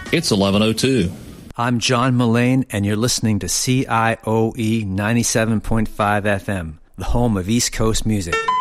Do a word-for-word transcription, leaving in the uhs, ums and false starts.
It's eleven oh two. I'm John Mullane, and you're listening to C I O E ninety-seven point five F M, the home of East Coast music.